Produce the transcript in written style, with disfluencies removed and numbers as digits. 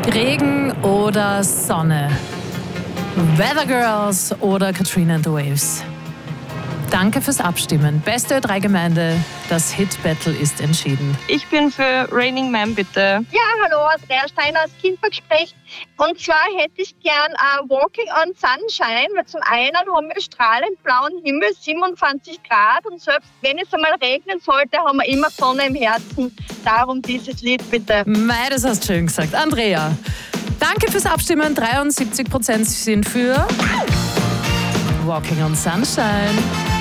Regen oder Sonne? Weather Girls oder Katrina and the Waves? Danke fürs Abstimmen. Beste Ö3-Gemeinde, das Hit-Battle ist entschieden. Ich bin für Raining Man, bitte. Ja, hallo, Andrea Steiner aus Kindberg. Und zwar hätte ich gern Walking on Sunshine, weil zum einen haben wir strahlend blauen Himmel, 27 Grad und selbst wenn es einmal regnen sollte, haben wir immer Sonne im Herzen. Darum dieses Lied bitte. Mei, das hast du schön gesagt. Andrea, danke fürs Abstimmen. 73% sind für Walking on Sunshine.